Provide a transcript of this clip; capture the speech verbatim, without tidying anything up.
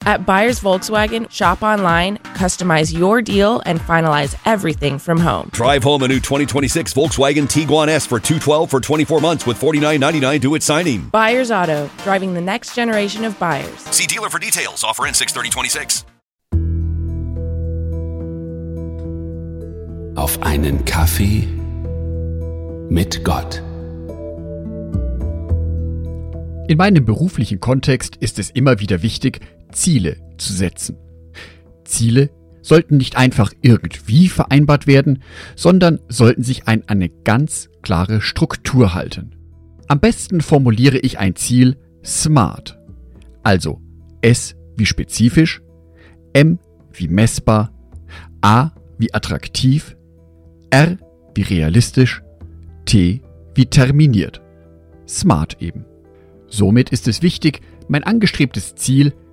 At Buyers Volkswagen, shop online, customize your deal, and finalize everything from home. Drive home a new twenty twenty-six Volkswagen Tiguan S for two hundred twelve dollars for twenty-four months with forty-nine ninety-nine due at signing. Buyers Auto, driving the next generation of buyers. See dealer for details. Offer in six thirty twenty-six. Auf einen Kaffee mit Gott. In meinem beruflichen Kontext ist es immer wieder wichtig, Ziele zu setzen. Ziele sollten nicht einfach irgendwie vereinbart werden, sondern sollten sich an eine ganz klare Struktur halten. Am besten formuliere ich ein Ziel SMART, also S wie spezifisch, M wie messbar, A wie attraktiv, R wie realistisch, T wie terminiert. SMART eben. Somit ist es wichtig, mein angestrebtes Ziel